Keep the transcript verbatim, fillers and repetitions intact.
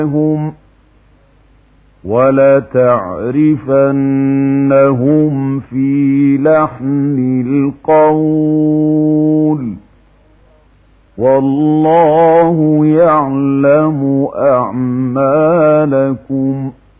هم ولتعرفنهم في لحن القول والله يعلم أعمالكم